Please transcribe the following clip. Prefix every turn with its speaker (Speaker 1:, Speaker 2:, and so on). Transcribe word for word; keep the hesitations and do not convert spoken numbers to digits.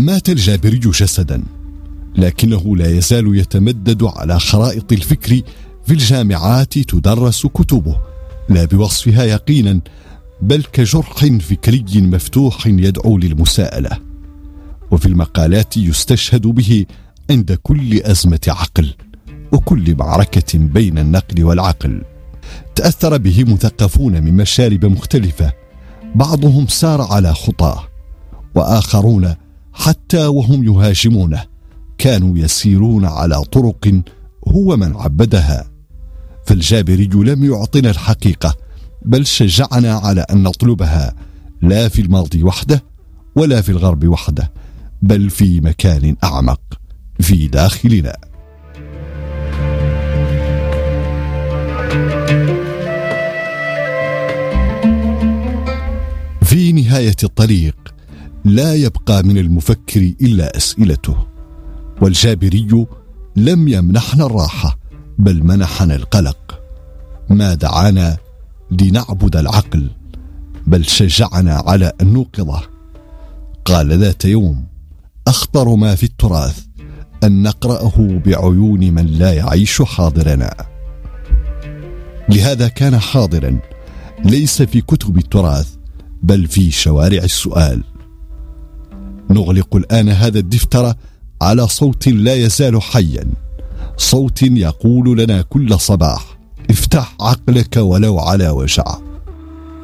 Speaker 1: مات الجابري جسدا، لكنه لا يزال يتمدد على خرائط الفكر في الجامعات، تدرس كتبه لا بوصفها يقينا بل كجرح فكري مفتوح يدعو للمساءلة، وفي المقالات يستشهد به عند كل أزمة عقل وكل معركة بين النقل والعقل. تأثر به مثقفون من مشارب مختلفة، بعضهم سار على خطاه، وآخرون حتى وهم يهاجمونه كانوا يسيرون على طرق هو من عبدها. فالجابري لم يعطنا الحقيقة بل شجعنا على أن نطلبها، لا في الماضي وحده ولا في الغرب وحده، بل في مكان أعمق في داخلنا. في نهاية الطريق لا يبقى من المفكر إلا أسئلته، والجابري لم يمنحنا الراحة بل منحنا القلق. ما دعانا لنعبد العقل بل شجعنا على أن نوقظه. قال ذات يوم: أخطر ما في التراث أن نقرأه بعيون من لا يعيش حاضرنا. لهذا كان حاضرا ليس في كتب التراث بل في شوارع السؤال. نغلق الآن هذا الدفتر على صوت لا يزال حيا، صوت يقول لنا كل صباح: افتح عقلك ولو على وجع.